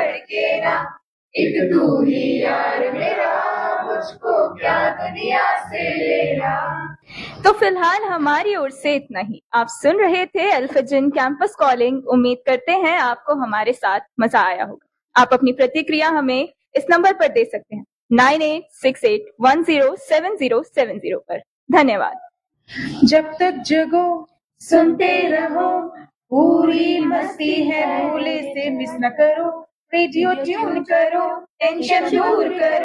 के ना, एक तू ही यार मेरा, मुझको क्या दुनिया से लेना। तो फिलहाल हमारी ओर से इतना ही। आप सुन रहे थे अल्फाजन कैंपस कॉलिंग। उम्मीद करते हैं आपको हमारे साथ मजा आया होगा। आप अपनी प्रतिक्रिया हमें इस नंबर पर दे सकते हैं 9868107070 पर। धन्यवाद। जब तक जगो सुनते रहो, पूरी मस्ती है, भूले से मिस न करो, रेडियो ट्यून करो, टेंशन दूर करो।